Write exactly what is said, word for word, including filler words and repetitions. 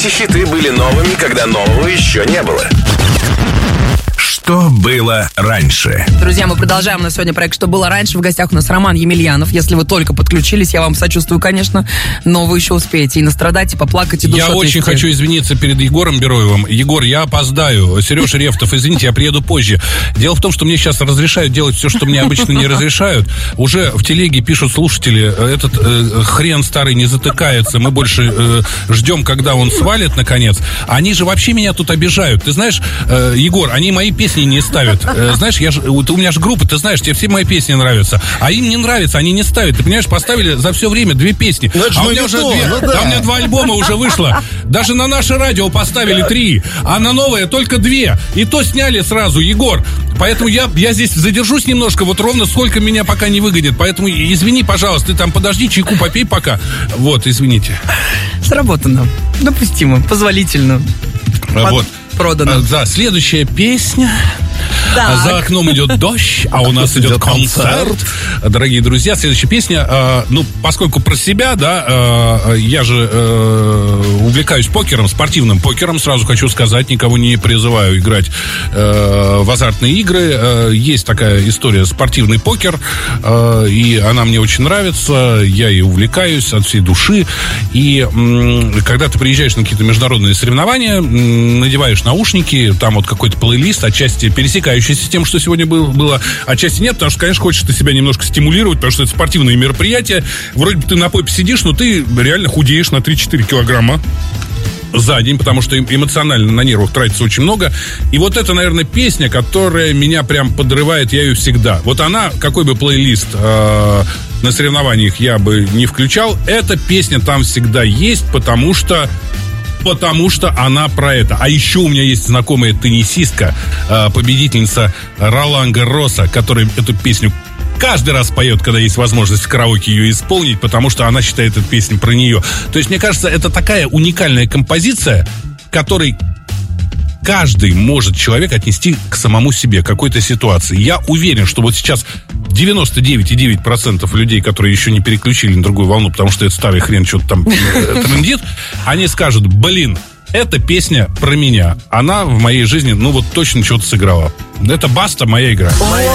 Эти хиты были новыми, когда нового еще не было. Что было раньше? Друзья, мы продолжаем на сегодня проект «Что было раньше». В гостях у нас Роман Емельянов. Если вы только подключились, я вам сочувствую, конечно, но вы еще успеете и настрадать, и поплакать, и душу Я отвести. очень хочу извиниться перед Егором Бероевым. Егор, я опоздаю. Сережа Рефтов, извините, я приеду позже. Дело в том, что мне сейчас разрешают делать все, что мне обычно не разрешают. Уже в телеге пишут слушатели, этот э, хрен старый не затыкается, мы больше э, ждем, когда он свалит, наконец. Они же вообще меня тут обижают. Ты знаешь, э, Егор, они мои песни не ставят. Э, знаешь, я ж, у, у меня же группа, ты знаешь, тебе все мои песни нравятся. А им не нравится, они не ставят. Ты понимаешь, поставили за все время две песни. Ну, а у меня уже то, две. ну, да. А у меня два альбома уже вышло. Даже на наше радио поставили три. А на новое только две. И то сняли сразу, Егор. Поэтому я, я здесь задержусь немножко, вот ровно сколько меня пока не выгонит. Поэтому извини, пожалуйста, ты там подожди, чайку попей пока. Вот, извините. Сработано. Допустимо, позволительно. Под... Вот. Продано. Да, следующая песня. Так. За окном идет дождь, а у нас идет концерт. Дорогие друзья, следующая песня. Э, ну, поскольку про себя, да, э, я же э, увлекаюсь покером, спортивным покером, сразу хочу сказать, никого не призываю играть э, в азартные игры. Э, есть такая история, спортивный покер, э, и она мне очень нравится, я ей увлекаюсь от всей души. И э, когда ты приезжаешь на какие-то международные соревнования, э, надеваешь наушники, там вот какой-то плейлист, отчасти пересекающийся с тем, что сегодня было, отчасти нет, потому что, конечно, хочешь ты себя немножко стимулировать, потому что это спортивные мероприятия. Вроде бы ты на попе сидишь, но ты реально худеешь на три-четыре килограмма за день, потому что эмоционально на нервах тратится очень много. И вот это, наверное, песня, которая меня прям подрывает, я ее всегда. Вот она, какой бы плейлист э, на соревнованиях я бы не включал, эта песня там всегда есть, потому что Потому что она про это. А еще у меня есть знакомая теннисистка, победительница Ролан Гарроса, которая эту песню каждый раз поет, когда есть возможность в караоке ее исполнить, потому что она считает эту песню про нее. То есть, мне кажется, это такая уникальная композиция, которой каждый может человек отнести к самому себе, к какой-то ситуации. Я уверен, что вот сейчас девяносто девять целых девять десятых процента людей, которые еще не переключили на другую волну, потому что это старый хрен что-то там трендит, они скажут: блин, эта песня про меня. Она в моей жизни, ну вот точно что-то сыграла. Это Баста, моя игра.